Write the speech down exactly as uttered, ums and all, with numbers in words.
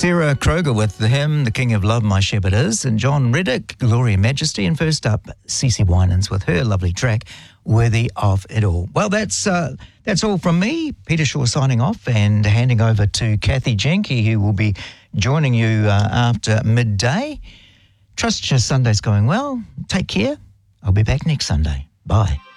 Sarah Kroger with the hymn, The King of Love, My Shepherd Is, and John Reddick, Glory and Majesty, and first up, Cece Winans with her lovely track, Worthy of It All. Well, that's uh, that's all from me. Peter Shaw signing off and handing over to Kathy Jenke, who will be joining you uh, after midday. Trust your Sunday's going well. Take care. I'll be back next Sunday. Bye.